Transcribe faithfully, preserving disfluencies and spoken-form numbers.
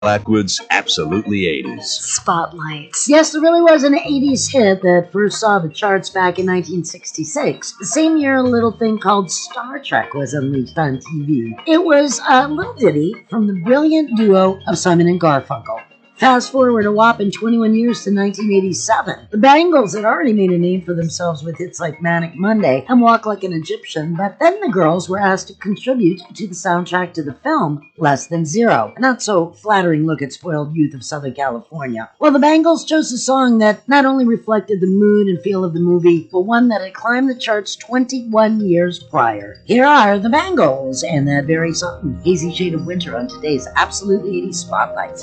Blackwood's Absolutely eighties. Spotlights. Yes, there really was an eighties hit that first saw the charts back in nineteen sixty-six. The same year, a little thing called Star Trek was unleashed on T V. It was a little ditty from the brilliant duo of Simon and Garfunkel. Fast forward a whopping twenty-one years to nineteen eighty-seven. The Bangles had already made a name for themselves with hits like Manic Monday and Walk Like an Egyptian, but then the girls were asked to contribute to the soundtrack to the film Less Than Zero, a not so flattering look at spoiled youth of Southern California. Well, the Bangles chose a song that not only reflected the mood and feel of the movie, but one that had climbed the charts twenty-one years prior. Here are the Bangles and that very song, Hazy Shade of Winter, on today's Absolutely eighties Spotlights.